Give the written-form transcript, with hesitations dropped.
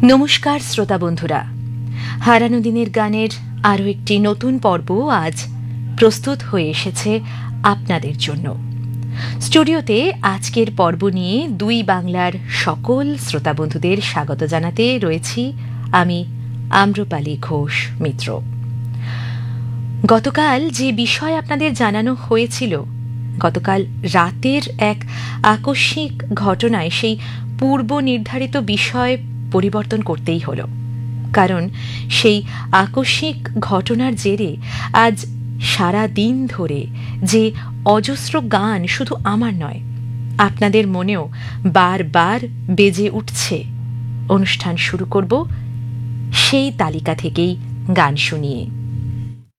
নমস্কার শ্রোতা বন্ধুরা, হারানো দিনের গানের আরও একটি নতুন পর্ব আজ প্রস্তুত হয়ে এসেছে আপনাদের জন্য। স্টুডিওতে আজকের পর্ব নিয়ে দুই বাংলার সকল শ্রোতা বন্ধুদের স্বাগত জানাতে রয়েছি আমি আম্রপালি ঘোষ মিত্র। গতকাল যে বিষয় আপনাদের জানানো হয়েছিল, গতকাল রাতের এক আকস্মিক ঘটনায় সেই পূর্ব নির্ধারিত বিষয় পরিবর্তন করতেই হলো, কারণ সেই আকস্মিক ঘটনার জেরে আজ সারা দিন ধরে যে অজস্র গান শুধু আমার নয়, আপনাদের মনেও বারবার বেজে উঠছে। অনুষ্ঠান শুরু করব সেই তালিকা থেকেই গান শুনিয়ে।